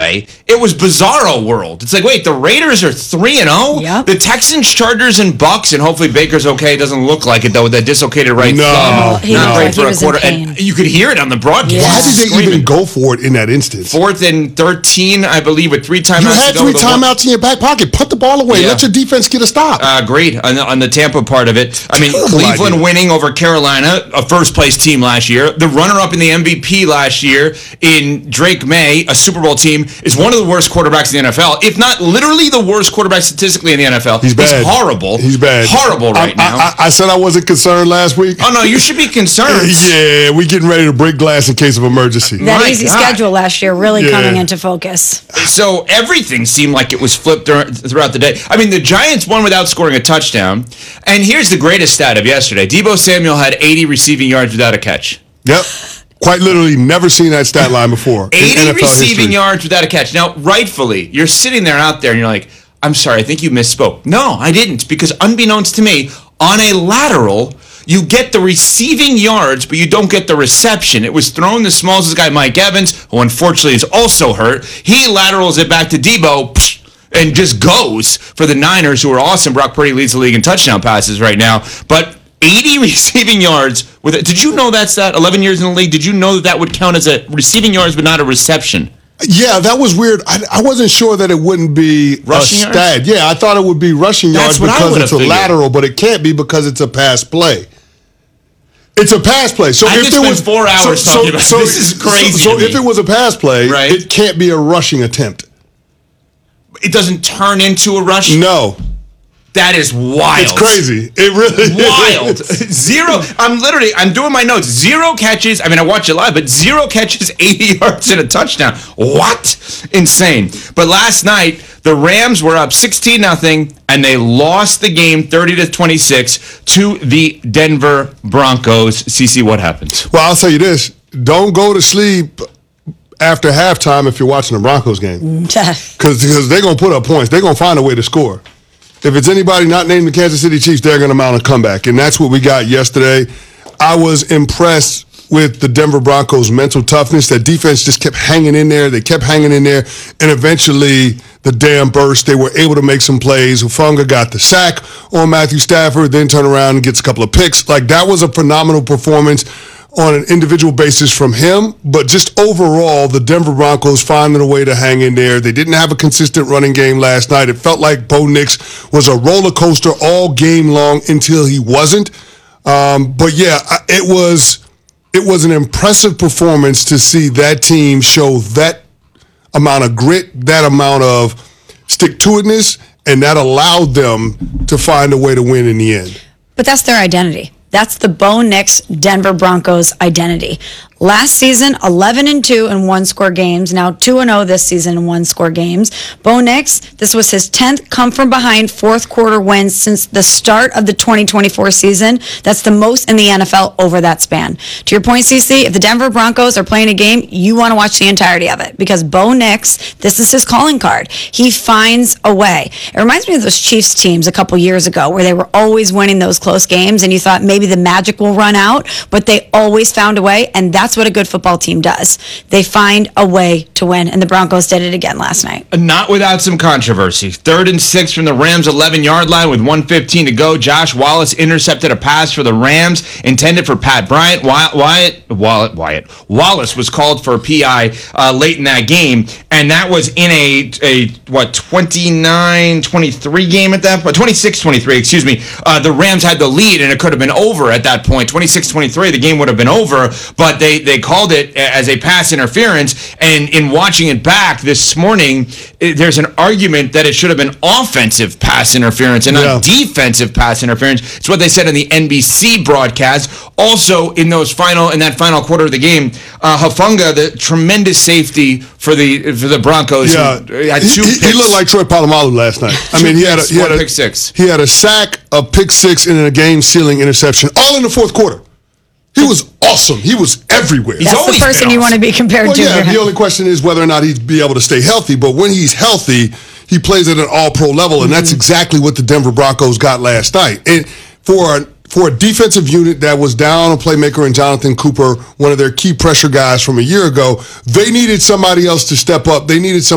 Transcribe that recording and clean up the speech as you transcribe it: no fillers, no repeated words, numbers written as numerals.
Sunday, it was bizarro world. It's like, wait, the Raiders are 3-0? Yep. The Texans, Chargers, and Bucks, and hopefully Baker's okay. It doesn't look like it, though, with that dislocated right thumb. Not great for a quarter. And you could hear it on the broadcast. Yeah. Why did they even go for it in that instance? 4th and 13, I believe, with 3 timeouts. You had 3 timeouts in your back pocket. Put the ball away. Yeah. Let your defense get a stop. Agreed on the Tampa part of it. I mean, Terrible Cleveland idea. winning over Carolina, a first-place team last year. The runner-up in the MVP last year in Drake May, a Super Bowl team, is one of the worst quarterbacks in the NFL, if not literally the worst quarterback statistically in the NFL. He's bad. He's horrible. He's bad. Horrible right now. I said I wasn't concerned last week. Oh, no, you should be concerned. Yeah, we getting ready to break glass in case of emergency. That My easy God. schedule last year really Yeah. coming into focus. So everything seemed like it was flipped throughout the day. I mean, the Giants won without scoring a touchdown. And here's the greatest stat of yesterday. Deebo Samuel had 80 receiving yards without a catch. Yep. Quite literally never seen that stat line before. in 80 NFL receiving history. yards without a catch. Now, rightfully, you're sitting there out there and you're like, I'm sorry, I think you misspoke. No, I didn't, because unbeknownst to me, on a lateral, you get the receiving yards, but you don't get the reception. It was thrown the smallest guy, Mike Evans, who unfortunately is also hurt. He laterals it back to Deebo and just goes for the Niners, who are awesome. Brock Purdy leads the league in touchdown passes right now. But 80 receiving yards. Did you know that's that? 11 years in the league, did you know that would count as a receiving yards but not a reception? Yeah, that was weird. I wasn't sure that it wouldn't be Rushing a yards? stat. Yeah, I thought it would be rushing That's yards what I because would've it's a figured. lateral, but it can't be because it's a pass play. It's a pass play. So I if could there spend was 4 hours talking about this. Is crazy. So to me. if it was a pass play, Right. it can't be a rushing attempt. It doesn't turn into a rush. No. That is wild. It's crazy. It really Wild. is. Zero. I'm doing my notes. 0 catches. I mean, I watch it live, but 0 catches, 80 yards and a touchdown. What? Insane. But last night, the Rams were up 16-0, and they lost the game 30-26 to the Denver Broncos. CC, what happened? Well, I'll tell you this. Don't go to sleep after halftime if you're watching the Broncos game. Because they're going to put up points. They're going to find a way to score. If it's anybody not named the Kansas City Chiefs, they're going to mount a comeback. And that's what we got yesterday. I was impressed with the Denver Broncos' mental toughness. That defense just kept hanging in there. They kept hanging in there. And eventually, the dam burst. They were able to make some plays. Hufanga got the sack on Matthew Stafford, then turn around and gets a couple of picks. Like, that was a phenomenal performance on an individual basis from him, but just overall, the Denver Broncos finding a way to hang in there. They didn't have a consistent running game last night. It felt like Bo Nix was a roller coaster all game long until he wasn't. But yeah, it was an impressive performance to see that team show that amount of grit, that amount of stick-to-itness, and that allowed them to find a way to win in the end. But that's their identity. That's the Bo Nix Denver Broncos identity. Last season, 11-2 in one-score games. Now 2-0 this season in one-score games. Bo Nix, this was his 10th come-from-behind fourth-quarter win since the start of the 2024 season. That's the most in the NFL over that span. To your point, CC, if the Denver Broncos are playing a game, you want to watch the entirety of it because Bo Nix, this is his calling card. He finds a way. It reminds me of those Chiefs teams a couple years ago where they were always winning those close games and you thought maybe the magic will run out, but they always found a way, and that's what a good football team does. They find a way to win, and the Broncos did it again last night. Not without some controversy. 3rd and 6 from the Rams' 11-yard line with 1:15 to go. Josh Wallace intercepted a pass for the Rams intended for Pat Bryant. Wallace was called for a PI late in that game, and that was in a 29-23 game at that point? 26-23, excuse me. The Rams had the lead, and it could have been over at that point. 26-23, the game would have been over, but they called it as a pass interference, and in watching it back this morning, there's an argument that it should have been offensive pass interference and not defensive pass interference. It's what they said in the NBC broadcast. Also, in that final quarter of the game, Hufanga, the tremendous safety for the Broncos. Yeah, Had 2 picks. He looked like Troy Polamalu last night. I mean, he had a pick six. He had a sack, a pick six, and a game-sealing interception, all in the fourth quarter. He was awesome. He was everywhere. That's the person you want to be compared to. Yeah, the only question is whether or not he'd be able to stay healthy. But when he's healthy, he plays at an all-pro level, and that's exactly what the Denver Broncos got last night. And for a defensive unit that was down a playmaker in Jonathan Cooper, one of their key pressure guys from a year ago, they needed somebody else to step up. They needed